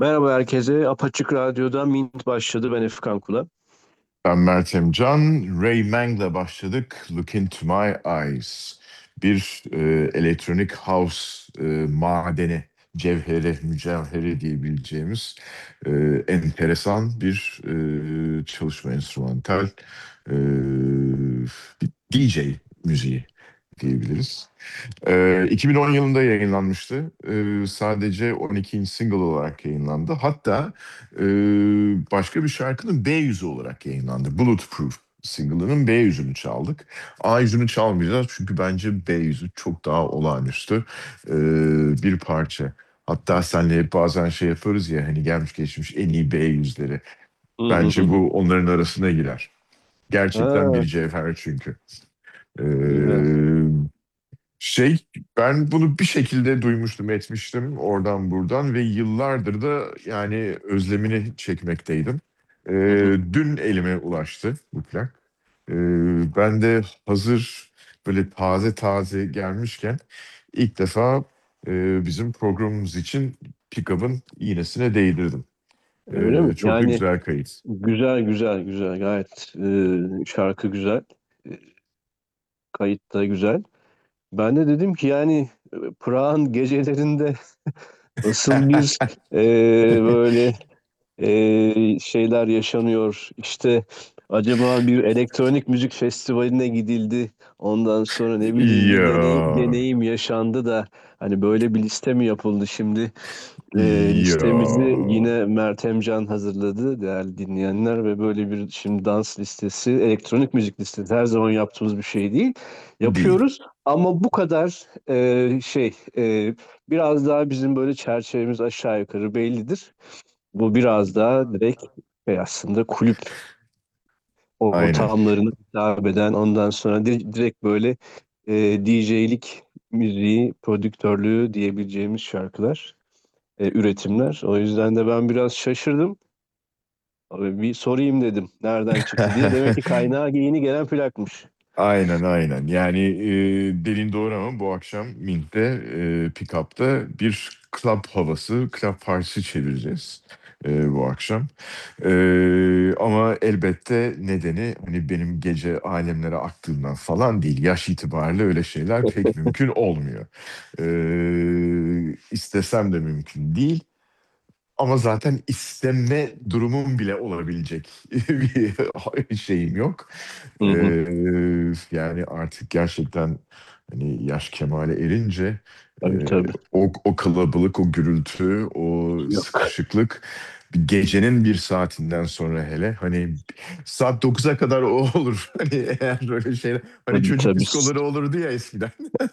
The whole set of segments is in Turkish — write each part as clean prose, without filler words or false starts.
Merhaba herkese. Apaçık Radyo'da Mint başladı. Ben Efkan Kula. Ben Mertem Can. Ray Mang'la başladık. Look Into My Eyes. Bir elektronik house madeni, cevheri, mücevheri diyebileceğimiz e, enteresan bir çalışma enstrümantal e, bir DJ müziği diyebiliriz. 2010 yılında yayınlanmıştı. Sadece 12. single olarak yayınlandı. Hatta e, başka bir şarkının B yüzü olarak yayınlandı. Bulletproof single'ının B yüzünü çaldık. A yüzünü çalmayacağız çünkü bence B yüzü çok daha olağanüstü e, bir parça. Hatta senle hep bazen şey yaparız ya, hani gelmiş geçmiş en iyi B yüzleri. Hı hı hı Bence hı. bu onların arasına girer. Gerçekten bir Ha, cevher çünkü. Ee, güzel. Şey, ben bunu bir şekilde duymuştum, etmiştim oradan buradan ve yıllardır da yani özlemini çekmekteydim. Hı hı. Dün elime ulaştı bu plak. Ben de hazır böyle taze taze gelmişken ilk defa bizim programımız için pick-up'ın iğnesine değdirdim. Öyle mi? Çok da Yani güzel kayıt. güzel güzel güzel. Gayet şarkı güzel. E, Kayıt da güzel. Ben de dedim ki yani Prag'ın gecelerinde nasıl bir e, böyle şeyler yaşanıyor. İşte acaba bir elektronik müzik festivaline gidildi. Ondan sonra ne bileyim bir Ya, deneyim yaşandı da hani böyle bir liste mi yapıldı şimdi? ya. Listemizi yine Mert Emcan hazırladı değerli dinleyenler ve böyle bir şimdi dans listesi, elektronik müzik listesi her zaman yaptığımız bir şey değil. Değil. Yapıyoruz ama bu kadar biraz daha bizim böyle çerçevemiz aşağı yukarı bellidir. Bu biraz daha direkt aslında kulüp Aynen. ortamlarına hitap eden ondan sonra direkt böyle DJ'lik müziği, prodüktörlüğü diyebileceğimiz şarkılar, üretimler. O yüzden de ben biraz şaşırdım. Abi bir sorayım dedim nereden çıktı diye. Demek ki kaynağı yeni gelen plakmış. Aynen aynen. Yani dediğin doğru ama bu akşam Mint'te, Pick-up'ta bir club havası, club partisi çevireceğiz bu akşam. Ama elbette nedeni hani benim gece alemlere aktığımdan falan değil. Yaş itibariyle öyle şeyler pek mümkün olmuyor. İstesem de mümkün değil. Ama zaten isteme durumum bile olabilecek bir şeyim yok. Hı hı. Yani artık gerçekten hani yaş kemale erince Tabii tabii. o kalabalık, o gürültü, o Yok. sıkışıklık bir gecenin bir saatinden sonra hele hani saat 9'a kadar o olur. Hani eğer böyle şeyler hani Tabii çocuk tabii. diskoları olurdu ya eskiden.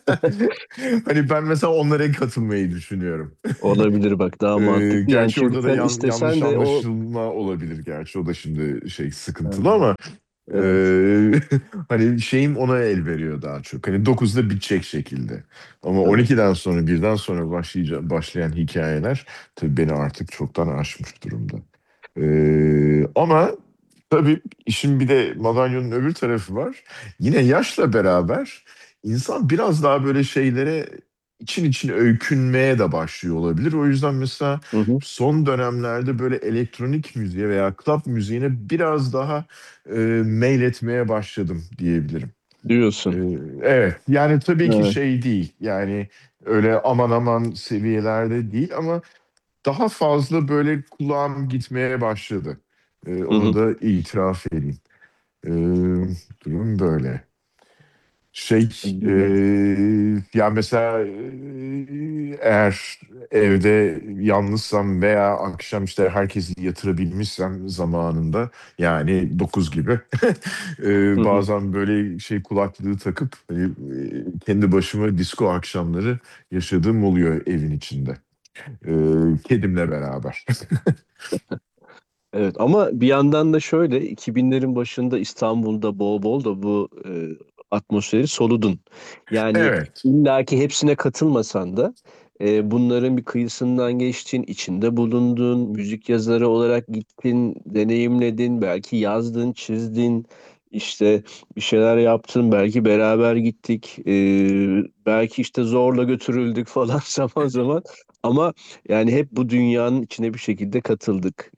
Hani ben mesela onlara katılmayı düşünüyorum. Olabilir bak daha mantıklı. Yani Gerçi çünkü orada da sen yanlış istesen de o. anlaşılma olabilir gerçi. O da şimdi şey sıkıntılı Hı, ama evet. e, hani şeyim ona el veriyor daha çok. Hani 9'da bitecek şekilde. Ama Tabii. 12'den sonra birden sonra başlayan hikayeler tabii beni artık çoktan aşmış durumda. Ama tabii işin bir de madalyonun öbür tarafı var. Yine yaşla beraber insan biraz daha böyle şeylere için için öykünmeye de başlıyor olabilir. O yüzden mesela Hı hı. son dönemlerde böyle elektronik müziğe veya club müziğine biraz daha meyletmeye başladım diyebilirim. Diyorsun. Evet, yani tabii ki Evet. şey değil. Yani öyle aman aman seviyelerde değil ama daha fazla böyle kulağım gitmeye başladı. Hı Onu hı. da itiraf edeyim. Ee, Durum böyle. Şey, Güzel. ya mesela eğer evde yalnızsam veya akşam işte herkesi yatırabilmişsem zamanında yani 9 gibi Hı hı. bazen böyle şey kulaklığı takıp hani, kendi başıma disco akşamları yaşadığım oluyor evin içinde. Kedimle beraber. Evet ama bir yandan da şöyle 2000'lerin başında İstanbul'da bol bol da bu atmosferi soludun. Yani Evet. illaki hepsine katılmasan da bunların bir kıyısından geçtin, içinde bulundun, müzik yazarı olarak gittin, deneyimledin, belki yazdın, çizdin. İşte bir şeyler yaptın, belki beraber gittik, belki işte zorla götürüldük falan zaman zaman. Ama yani hep bu dünyanın içine bir şekilde katıldık.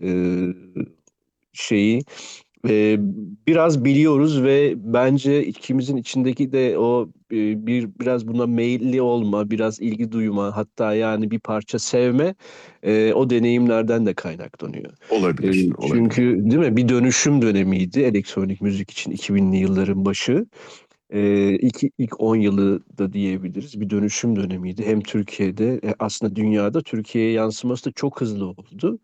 Şeyi biraz biliyoruz ve bence ikimizin içindeki de o biraz buna meyilli olma, biraz ilgi duyma, hatta yani bir parça sevme o deneyimlerden de kaynaklanıyor. Olabilir, Çünkü olabilir. değil mi, bir dönüşüm dönemiydi elektronik müzik için 2000'li yılların başı. İlk 10 yılı da diyebiliriz. Bir dönüşüm dönemiydi. Hem Türkiye'de aslında dünyada Türkiye'ye yansıması da çok hızlı oldu.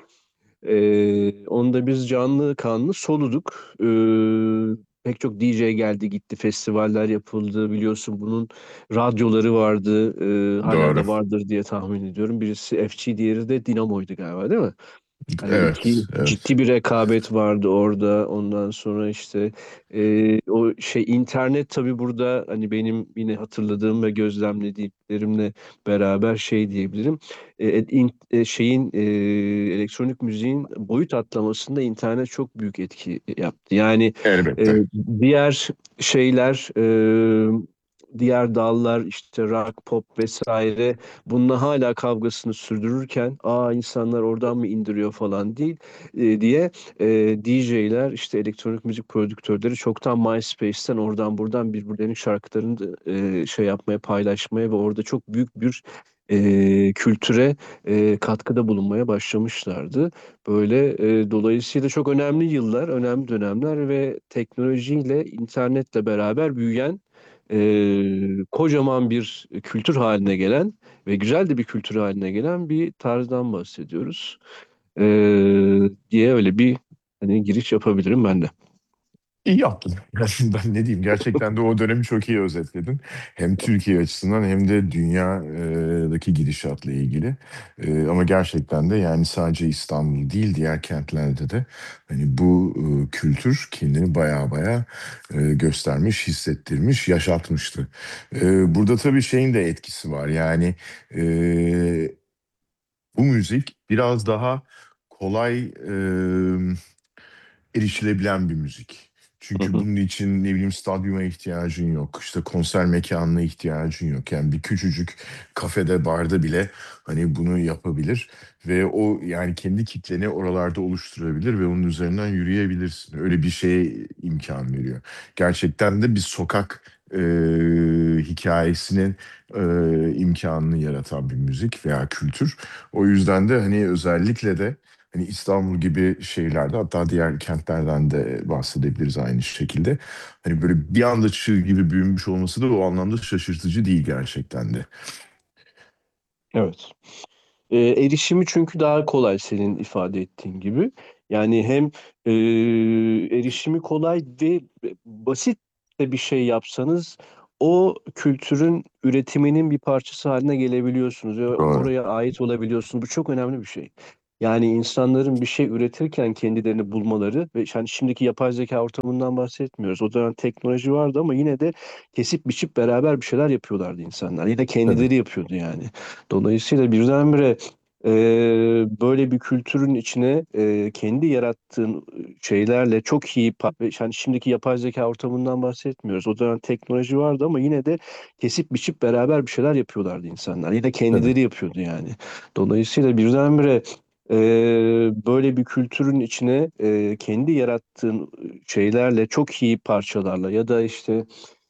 Onu da biz canlı kanlı soluduk. Pek çok DJ geldi gitti, festivaller yapıldı. Biliyorsun bunun radyoları vardı. Hala Doğru. da vardır diye tahmin ediyorum. Birisi FG, diğeri de Dinamo'ydu galiba, değil mi? Hani Evet, iki evet. ciddi bir rekabet vardı orada. Ondan sonra işte o şey internet tabii burada hani benim yine hatırladığım ve gözlemlediklerimle beraber şey diyebilirim. Elektronik müziğin boyut atlamasında internet çok büyük etki yaptı. Yani e, Elbette. diğer şeyler diğer dallar işte rock, pop vesaire bununla hala kavgasını sürdürürken insanlar oradan mı indiriyor falan değil diye DJ'ler işte elektronik müzik prodüktörleri çoktan MySpace'ten oradan buradan birbirlerinin şarkılarını da, şey yapmaya, paylaşmaya ve orada çok büyük bir kültüre katkıda bulunmaya başlamışlardı. Böyle dolayısıyla çok önemli yıllar, önemli dönemler ve teknolojiyle, internetle beraber büyüyen kocaman bir kültür haline gelen ve güzel de bir kültür haline gelen bir tarzdan bahsediyoruz. Diye öyle bir hani giriş yapabilirim ben de. İyi yaptın. Yani ben ne diyeyim, gerçekten de o dönemi çok iyi özetledin. Hem Türkiye açısından hem de dünyadaki gidişatla ilgili. Ama gerçekten de yani sadece İstanbul değil, diğer kentlerde de hani bu kültür kendini baya baya göstermiş, hissettirmiş, yaşatmıştı. Burada tabii şeyin de etkisi var. Yani e, bu müzik biraz daha kolay erişilebilen bir müzik. Hı Çünkü hı. bunun için ne bileyim stadyuma ihtiyacın yok. İşte konser mekanına ihtiyacın yok. Yani bir küçücük kafede, barda bile hani bunu yapabilir ve o yani kendi kitleni oralarda oluşturabilir ve onun üzerinden yürüyebilirsin. Öyle bir şeye imkan veriyor. Gerçekten de bir sokak hikayesinin imkanını yaratan bir müzik veya kültür. O yüzden de hani özellikle de hani İstanbul gibi şehirlerde, hatta diğer kentlerden de bahsedebiliriz aynı şekilde. Hani böyle bir anda çığ gibi büyümüş olması da o anlamda şaşırtıcı değil gerçekten de. Evet. Erişimi çünkü daha kolay senin ifade ettiğin gibi. Yani hem e, erişimi kolay ve basit de bir şey yapsanız o kültürün üretiminin bir parçası haline gelebiliyorsunuz ve Doğru. oraya ait olabiliyorsunuz. Bu çok önemli bir şey. Yani insanların bir şey üretirken kendilerini bulmaları ve yani şimdiki yapay zeka ortamından bahsetmiyoruz. O dönem teknoloji vardı ama yine de kesip biçip beraber bir şeyler yapıyorlardı insanlar. Ya da Tabii. kendileri yapıyordu yani. Dolayısıyla birdenbire e, böyle bir kültürün içine kendi yarattığın şeylerle çok iyi yani şimdiki yapay zeka ortamından bahsetmiyoruz. O dönem teknoloji vardı ama yine de kesip biçip beraber bir şeyler yapıyorlardı insanlar. Ya da Tabii. kendileri yapıyordu yani. Dolayısıyla birdenbire e, böyle bir kültürün içine kendi yarattığın şeylerle çok iyi parçalarla ya da işte